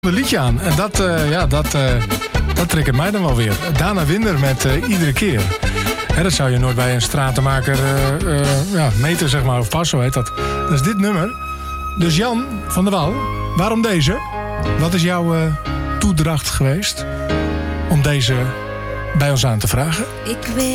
Een liedje aan. En dat triggert mij dan wel weer. Dana Winder met Iedere Keer. Hè, dat zou je nooit bij een stratenmaker meten, zeg maar. Of pas, zo heet dat. Dat is dit nummer. Dus Jan van der Wal, waarom deze? Wat is jouw toedracht geweest om deze bij ons aan te vragen? Ik weet